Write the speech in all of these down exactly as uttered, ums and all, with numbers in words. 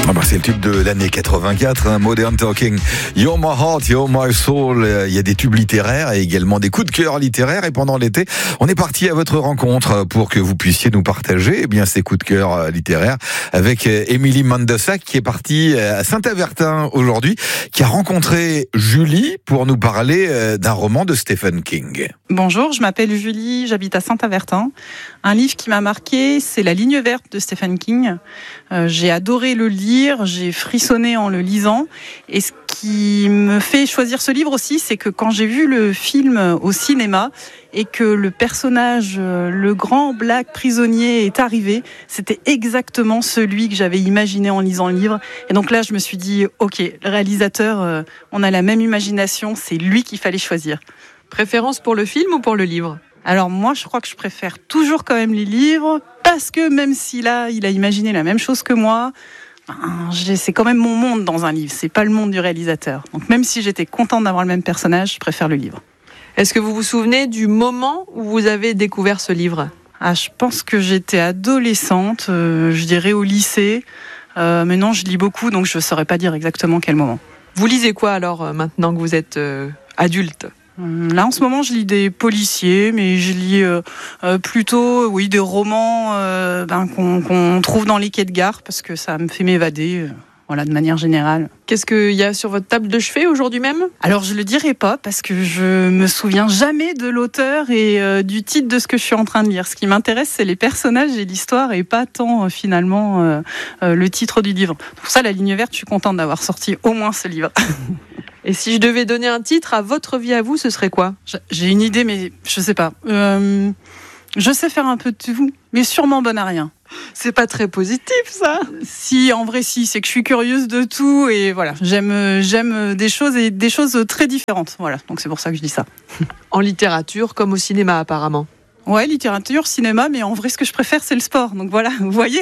Ah bah c'est le tube de l'année quatre-vingt-quatre, hein, Modern Talking. You're my heart, you're my soul. Il y a des tubes littéraires et également des coups de cœur littéraires. Et pendant l'été, on est parti à votre rencontre pour que vous puissiez nous partager eh bien ces coups de cœur littéraires avec Émilie Mendonça qui est partie à Saint-Avertin aujourd'hui, qui a rencontré Julie pour nous parler d'un roman de Stephen King. Bonjour, je m'appelle Julie, j'habite à Saint-Avertin. Un livre qui m'a marqué, c'est La ligne verte de Stephen King. Euh, j'ai adoré le lire, j'ai frissonné en le lisant. Et ce qui me fait choisir ce livre aussi, c'est que quand j'ai vu le film au cinéma et que le personnage, le grand black prisonnier est arrivé, c'était exactement celui que j'avais imaginé en lisant le livre. Et donc là, je me suis dit, ok, le réalisateur, euh, on a la même imagination, c'est lui qu'il fallait choisir. Préférence pour le film ou pour le livre ? Alors moi, je crois que je préfère toujours quand même les livres, parce que même si là, il a imaginé la même chose que moi, c'est quand même mon monde dans un livre, c'est pas le monde du réalisateur. Donc même si j'étais contente d'avoir le même personnage, je préfère le livre. Est-ce que vous vous souvenez du moment où vous avez découvert ce livre ? Ah, je pense que j'étais adolescente, euh, je dirais au lycée. Euh, mais non, je lis beaucoup, donc je saurais pas dire exactement quel moment. Vous lisez quoi alors, euh, maintenant que vous êtes euh, adulte ? Là, en ce moment, je lis des policiers, mais je lis euh, euh, plutôt, oui, des romans euh, ben, qu'on, qu'on trouve dans les quais de gare, parce que ça me fait m'évader, euh, voilà, de manière générale. Qu'est-ce qu'il y a sur votre table de chevet aujourd'hui même ? Alors, je le dirai pas, parce que je me souviens jamais de l'auteur et euh, du titre de ce que je suis en train de lire. Ce qui m'intéresse, c'est les personnages et l'histoire, et pas tant, euh, finalement, euh, euh, le titre du livre. Pour ça, La ligne verte, je suis contente d'avoir sorti au moins ce livre. Et si je devais donner un titre à votre vie à vous, ce serait quoi ? J'ai une idée, mais je sais pas. Euh, je sais faire un peu de tout, mais sûrement bonne à rien. C'est pas très positif, ça. Si, en vrai, si. C'est que je suis curieuse de tout et voilà. J'aime, j'aime des choses et des choses très différentes. Voilà. Donc c'est pour ça que je dis ça. En littérature comme au cinéma, apparemment. Ouais, littérature, cinéma, mais en vrai, ce que je préfère, c'est le sport. Donc voilà, vous voyez.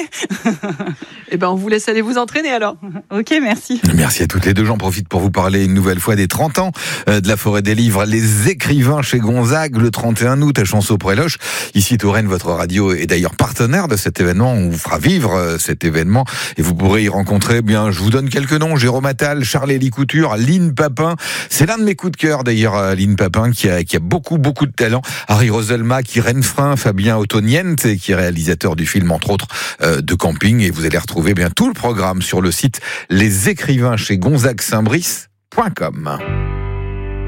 Eh ben, on vous laisse aller vous entraîner alors. Ok, merci. Merci à toutes les deux. J'en profite pour vous parler une nouvelle fois des trente ans de la Forêt des Livres. Les écrivains chez Gonzague, le trente et un août à Chanceau-Près-Loche. Ici, Touraine, votre radio est d'ailleurs partenaire de cet événement. On vous fera vivre cet événement et vous pourrez y rencontrer, bien, je vous donne quelques noms. Jérôme Attal, Charles-Élie Couture, Lynn Papin. C'est l'un de mes coups de cœur, d'ailleurs, Lynn Papin, qui a, qui a beaucoup, beaucoup de talent. Harry Roselma, qui Frein, Fabien Ottoniente, qui est réalisateur du film, entre autres, euh, de camping. Et vous allez retrouver bien tout le programme sur le site les écrivains chez gonzague saint brice point com.